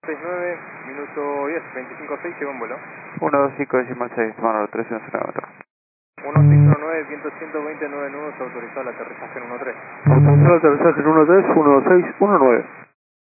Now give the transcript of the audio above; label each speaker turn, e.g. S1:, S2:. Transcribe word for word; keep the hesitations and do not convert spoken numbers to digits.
S1: seis nueve, minuto diez, veinticinco seis, llegó en vuelo.
S2: uno dos cinco decimal seis, Manuel tres uno kilómetros.
S1: uno seis uno nueve, viento ciento veinte, nueve nudos, autorizado el aterrizaje en uno tres.
S3: Autorizado el aterrizaje en uno tres, uno seis uno nueve.